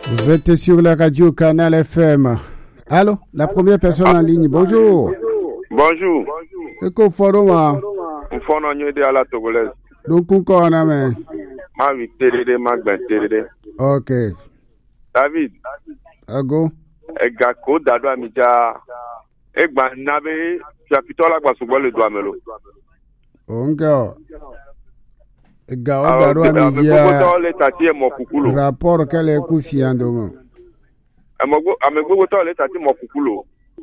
Vous êtes sur la radio Canal FM. Allô, la première personne en ligne. Bonjour. Bonjour. Eko foroma. Mfono nyede ala togolaise. Donc on a mais. Ma vi terede ma gben terede. OK. David. Ago. Ega ko dado amija. Egba nabe chapitola gba sugbo le do amelo. Onga. Ega o dado amija. Rapport quel est cousian domo. Amegbo to le tati mo kukulo.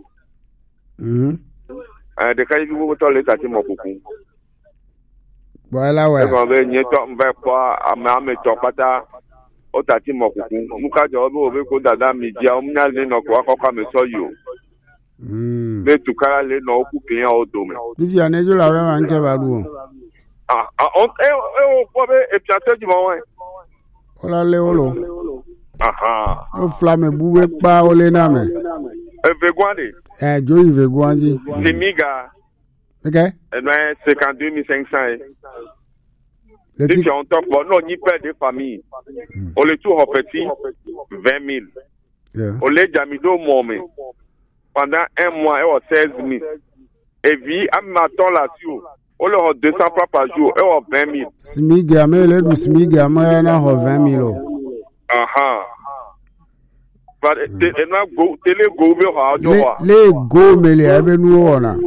De kai bi to le tati mo kuku. Voilà ouais. Ego be nyeto mbe kwa ame to pata o tati mo kuku. Muka jo be ko dada mi dia o mnya le no ko akoko me so yo. Me tukara le no ku kiyan o do me. Bifi anejo la we ma nke balu o. O be e piate di mo we. Ola le olo. Aha. O flame buwe pa ole na me. Vegwande. Jo Vegwandi. Simiga. OK. Et ben 52 500. Si tu en top, non, ni père de famille. On le tout en petit 20 000. On les jamido momé. Pendant un mois, et 16 000. Et vie, à matin là-dessus. On leur a 200 francs par jour, et on 20 000. Smiga, mais le du Smiga, moi, on a 20 000. Aha. Télé go, les go, mais les avenues, on a.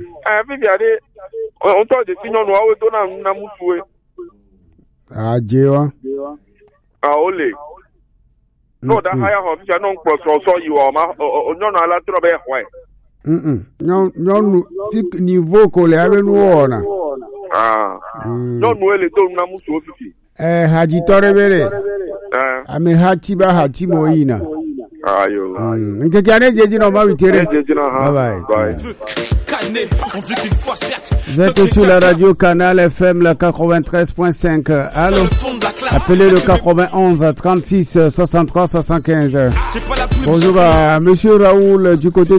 On t'a dit, sinon, nous avons donné un moutoué. Ah, Jéwa. Ah, olé. No, that higher officer, non, so you are, non, à la trouble, non, niveau qu'on les avenues, on a. Ah. Non, nous, les deux, nous avons moutoué. Haji Torrebele. Ame Hatiba Hatimoina. Ayo. Nkekane jeji no ma witere. Bye bye. Vous êtes sur la radio Canal FM le 93.5. Allô. Appelez le 91 36 63 75. Bonjour à monsieur Raoul du côté